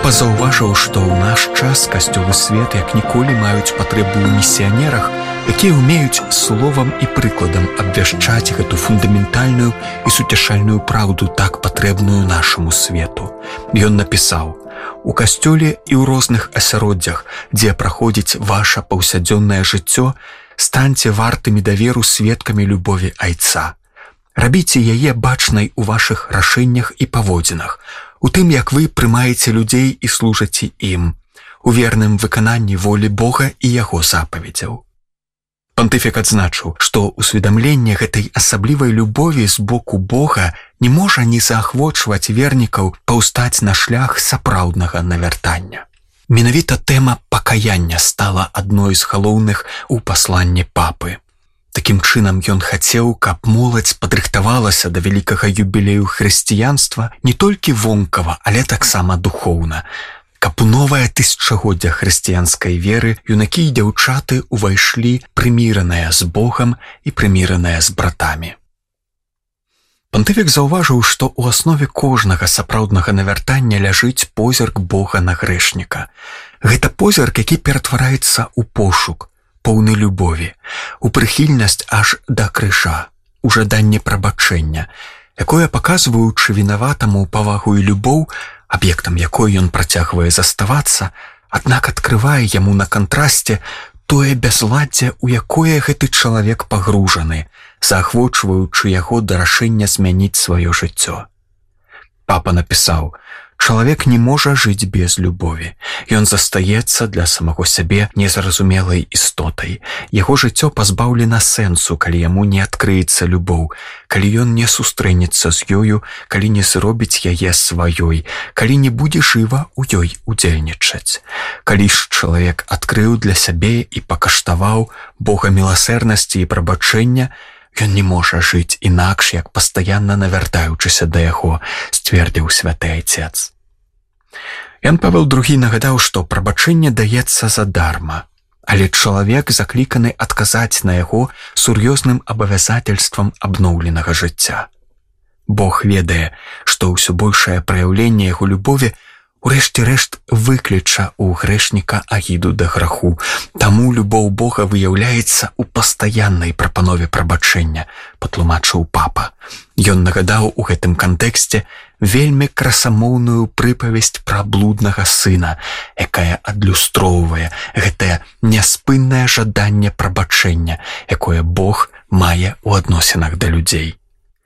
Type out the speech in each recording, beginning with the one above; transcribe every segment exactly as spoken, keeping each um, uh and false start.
Папа заўважыў, што ў наш час касцёл і свет як ніколі маюць патрэбу ў місіянерах, якія ўмеюць словам і прыкладам абвяшчаць гэту фундаментальную і суцяшальную праўду, так патрэбную нашаму свету. Ён напісаў: «У касцёле і ў розных асяроддзях, дзе праходзіць ваша паўсядзённае жыццё, станьце вартымі даверу сведкамі любові Айца. Рабіце яе бачнай у вашых рашэннях і паводзінах, у тым, як вы прымаеце людзей і служаце ім, у верным выкананні волі Бога і яго запаведзяў». Пантыфік адзначыў, што усведамленне гэтай асаблівай любові з боку Бога не можа не заахвочваць вернікаў паўстаць на шлях сапраўднага навяртання. Менавіта тэма пакаяння стала адной з галоўных у пасланні папы. Такім чынам ён хацеў, каб моладзь падрыхтавалася да вялікага юбілею хрысціянства не толькі вонкава, але таксама духоўна, каб у новае тысячагоддзя хрысціянскай веры юнакі і дзяўчаты увайшлі прыміраныя з Богам і прыміраныя з братамі. Пантыфік заўважыў, што ў аснове кожнага сапраўднага навяртання ляжыць позірк Бога на грэшніка. Гэта позірк, які ператвараецца ў пошук, поўны любові, у прыхільнасць аж да крыжа, у жаданне прабачэння, якое, паказваючы вінаватаму павагу і любоў, аб'ектам якой ён працягвае заставацца, аднак адкрывае яму на кантрасце тое бязладдзе, у якое гэты чалавек пагружаны, заахвочваючы яго да рашэння змяніць сваё жыццё. Папа напісаў: «Чалавек не можа жыць без любові. Ён застаецца для самого сябе незразумелай істотай. Яго жыццё пазбаўлена сэнсу, калі яму не адкрыецца любоў, калі ён не сустрэнецца з ёю, калі не зробіць яе сваёй, калі не будзе жыва ў ёй удзельнічаць. Калі ж чалавек адкрыў для сябе і пакаштаваў Бога міласэрнасці і прабачэння, ён не можа жыць інакш, як пастаянна навяртаючыся да яго», сцвердзіў святы Айцец. Ян Павел другі нагадаў, што прабачэнне даецца задарма, але чалавек закліканы адказаць на яго сур'ёзным абавязательствам абноўленага жыцця. Бог ведае, што ўсё большае праяўленне яго любові урэшце рэшт выкліча ў грэшніка агіду да граху. Таму любоў Бога выяўляецца ў пастаяннай прапанове прабачэння, патлумачыў папа. Ён нагадаў у гэтым кантэксце вельмі красамоўную прыпавесць пра блуднага сына, якая адлюстроўвае гэтае няспыннае жаданне прабачэння, якое Бог мае ў адносінах да людзей.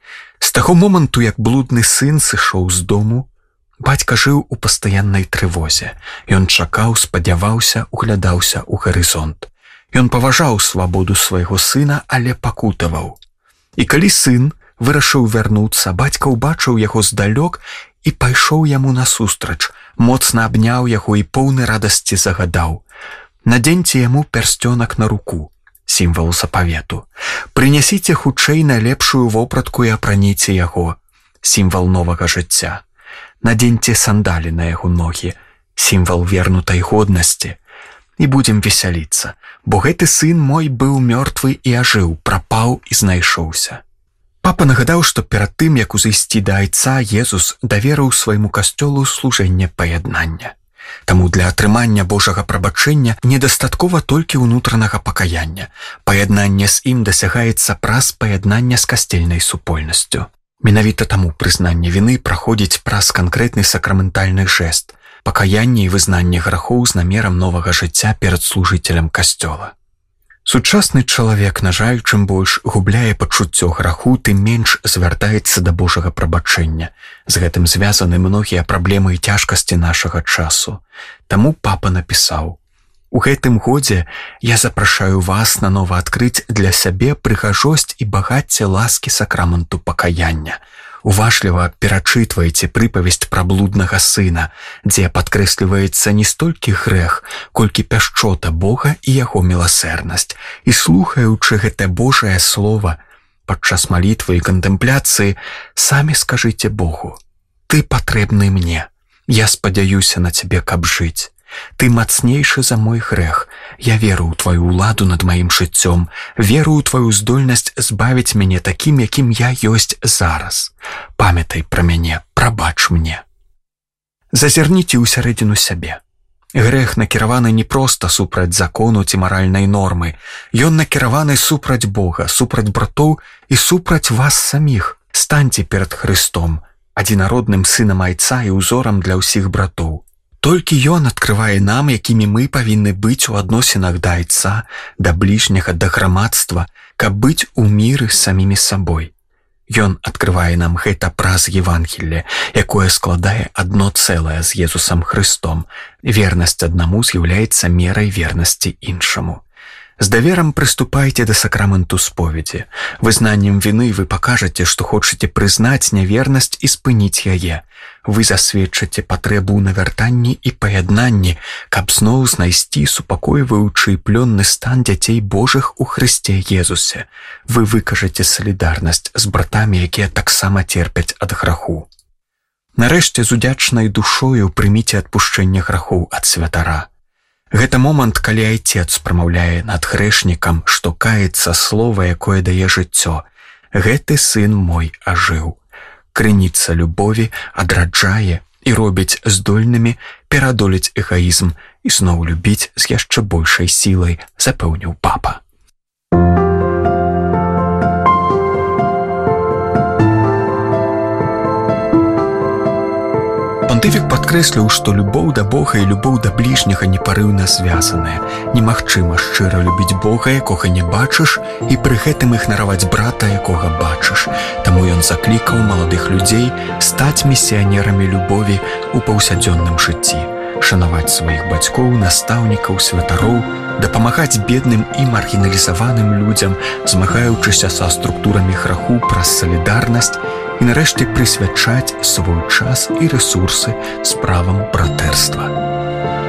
З таго моманту, як блудны сын сышоў з дому, бацька жыў у пастаяннай трывозе. Ён чакаў, спадзяваўся, углядаўся ў гарызонт. Ён паважаў свабоду свайго сына, але пакутаваў. І калі сын вырашыў вярнуцца, бацька ўбачыў яго здалёк і пайшоў яму насустрач, моцна абняў яго і поўны радасці загадаў: «Надзеньце яму пярсцёнак на руку», сімвал запавету. «Прынясіце хутчэй найлепшую вопратку і апраніце яго», сімвал новага жыцця. «Наденьце сандалі на яго ногі», сімвал вернутай годнасці. «І будзем весяліцца, бо гэты сын мой быў мёртвы і ажыў, прапаў і знайшоўся». Папа нагадаў, што перад тым, як узысці да Айца, Езус даверыў свайму касцёлу служэнне паяднання. Таму для атрымання Божага прабачэння недастаткова толькі ўнутранага пакаяння. Паяднанне з ім дасягаецца праз паяднання з касцельнай супольнасцю. Менавіта таму прызнанне віны праходзіць праз канкрэтны сакраментальны жэст, пакаянне і вызнанне грахоў з намерам новага жыцця перад служыцелем касцёла. Сучасны чалавек, на жаль, чым больш губляе пачуццё граху, тым менш звяртаецца да Божага прабачэння. З гэтым звязаны многія праблемы і цяжкасці нашага часу. Таму папа напісаў: «У гэтым годзе я запрашаю вас нанова адкрыць для сябе прыгажосць і багацце ласкі сакраменту пакаяння. Уважліва перачытвайце прыпавесць пра блуднага сына, дзе падкрэсліваецца не столькі грэх, колькі пяшчота Бога і яго міласэрнасць. І слухаючы гэтае Божае слова падчас малітвы і кантэмпляцыі, самі скажыце Богу: «Ты патрэбны мне, я спадзяюся на цябе, каб жыць. Ты мацнейшы за мой грэх. Я веру ў тваю ўладу над маім жыццём, веру ў тваю здольнасць збавіць мяне такім, якім я ёсць зараз. Памятай пра мяне, прабач мне». Зазірніце ўсярэдзіну сябе. Грэх накіраваны не проста супраць закону ці маральнай нормы. Ён накіраваны супраць Бога, супраць братоў і супраць вас саміх. Станьце перад Христом, адзінародным сынам Айца і ўзорам для ўсіх братоў. Толькі Ён адкрывае нам, якімі мы павінны быць у адносінах да Айца, да бліжняга, да грамадства, каб быць у міры з самімі сабой. Ён адкрывае нам гэта праз Евангелле, якое складае адно цэлае з Езусам Христом. Вернасць аднаму з'яўляецца мерай вернасці іншаму. З даверам прыступайце да сакраменту споведзі. Вызнаннем віны вы пакажаце, што хочаце прызнаць нявернасць і спыніць яе. Вы засведчыце патрэбу ў навяртанні і паяднанні, каб зноў знайсці супакойваючы і плённы стан дзяцей Божых у Хрысце Езусе. Вы выкажаце салідарнасць з братамі, якія таксама церпяць ад граху. Нарэшце, з удзячнай душою прыміце адпушчэнне грахоў ад святара. Гэта момант, калі Айцец прамаўляе над грэшнікам, што каецца слова, якое дае жыццё. Гэты сын мой ажыў. Крыніца любові адраджае і робіць здольнымі пераадолець эгаізм і зноў любіць з яшчэ большай сілай, запэўніў папа. Пантыфік падкрэсліў, што любоў да Бога і любоў да бліжняга непарыўна звязаныя. Немагчыма шчыра любіць Бога, якога не бачыш, і пры гэтым ігнараваць брата, якога бачыш. Таму ён заклікаў маладых людзей стаць місіянерамі любові ў паўсядзённым жыцці, шанаваць сваіх бацькоў, настаўнікаў, святароў, дапамагаць бедным і маргіналізаваным людзям, змагаючыся са структурамі граху праз салідарнасць, і нарэшце прысвячаць свой час і рэсурсы справам братэрства.